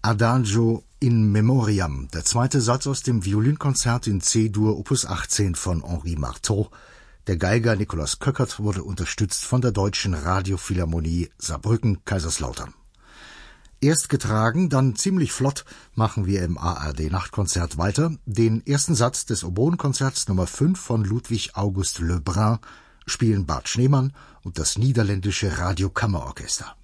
Adagio in Memoriam, der zweite Satz aus dem Violinkonzert in C-Dur Opus 18 von Henri Marteau. Der Geiger Nikolaus Köckert wurde unterstützt von der Deutschen Radiophilharmonie Saarbrücken-Kaiserslautern. Erst getragen, dann ziemlich flott machen wir im ARD-Nachtkonzert weiter. Den ersten Satz des Oboenkonzerts Nummer 5 von Ludwig August Lebrun spielen Bart Schneemann und das niederländische Radiokammerorchester.